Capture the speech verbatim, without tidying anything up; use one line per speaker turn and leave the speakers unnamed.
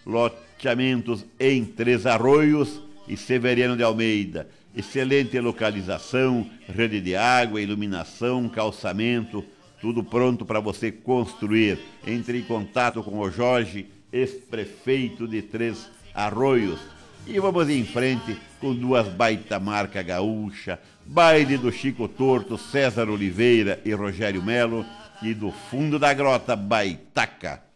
loteamentos em Três Arroios e Severiano de Almeida. Excelente localização, rede de água, iluminação, calçamento, tudo pronto para você construir. Entre em contato com o Jorge, ex-prefeito de Três Arroios. E vamos em frente com duas baita marca gaúcha, baile do Chico Torto, César Oliveira e Rogério Melo, e do fundo da grota, Baitaca.